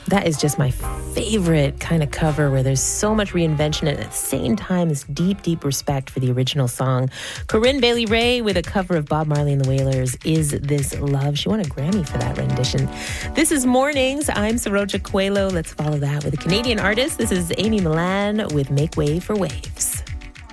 That is just my favorite kind of cover where there's so much reinvention and at the same time this deep, deep respect for the original song. Corinne Bailey Rae with a cover of Bob Marley and the Wailers, Is This Love? She won a Grammy for that rendition. This is Mornings. I'm Saroja Coelho. Let's follow that with a Canadian artist. This is Amy Millan with Make Way for Waves.